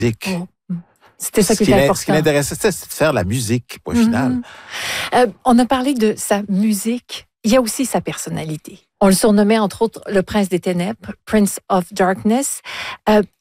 Oh. C'était ça qui était important. Ce qui l'intéressait, c'était de faire la musique, point final. On a parlé de sa musique. Il y a aussi sa personnalité. On le surnommait, entre autres, le prince des ténèbres, Prince of Darkness.